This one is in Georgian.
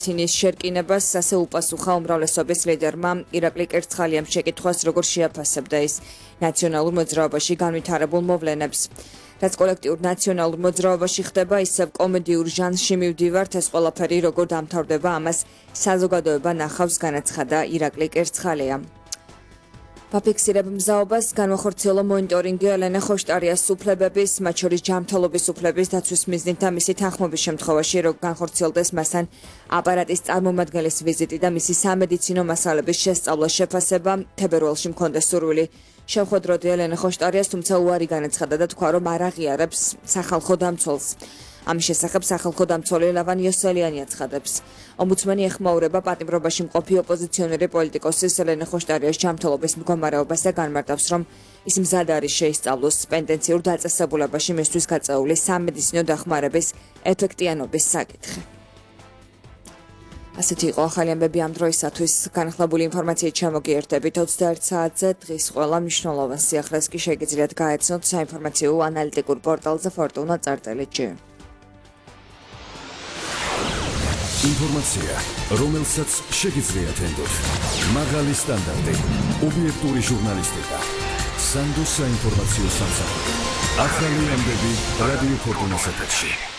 ცინის შერკინებას ასე უპასუხა უმრავლესობის ლიდერმა ირაკლი კერცხალიამ შეკითხვას, როგორ შეაფასებდა ის ნაციონალურ მოძრაობაში განვითარებულ მოვლენებს. რაც კოლექტიურ ნაციონალურ მოძრაობაში ხდება, ისევ კომედიურ ჟანრში მივდივართ, ეს ყველაფერი როგორ დამთავრდება, ამას საზოგადოება ნახავს, განაცხადა ირაკლი კერცხალია. Ვაფიქსირებ მზაობას, განვახორციელა მონიტორინგი ელენე ხოშტარიას უფლებების, მათ შორის ჯანმრთელობის უფლების დაცვის მიზნით და მისი თანხმობის შემთხვევაში, რომ განხორციელდეს მასთან აპარატის წარმომადგენლის ვიზიტი და მისი სამედიცინო მასალების შესწავლა შეფასება, თებერვალში მქონდა სურვილი შეხვედროდი ელენე ხოშტარიას, თუმცა უარი განაცხადა და თქვა, რომ არ აღიარებს სახალხო დამცველს. ამის შესახებ სახალხო დამცველი ლევან იოსელიანი აცხადებს. ომბუდსმენი ეხმაურება პატიმრობაში მყოფი ოპოზიციონერი პოლიტიკოსის ელენე ხოშტარიას ჯანმრთელობის მდგომარეობას და განმარტავს, რომ ის მზად არის შეისწავლოს პენტენციურ დაწესებულებაში მისთვის გაწეული სამედიცინო დახმარების ეფექტიანობის საკითხი. ასეთი იყო ახალი ამბები ამ დროისათვის. განახლებული ინფორმაციით ჩამოგიერთებით 21 საათზე. დღის ყველა მნიშვნელოვან სიახლეს კი შეგიძლიათ გაეცნოთ საინფორმაციო ანალიტიკურ პორტალზე fortuna.art.lg. ინფორმაცია, რომელსაც შეგიძლიათ ენდოთ. მაღალი სტანდარტი, ობიექტური ჟურნალისტიკა. სანდო საინფორმაციო სამსახური. ახალი ამბები რადიო ფორტუნას ეთერში.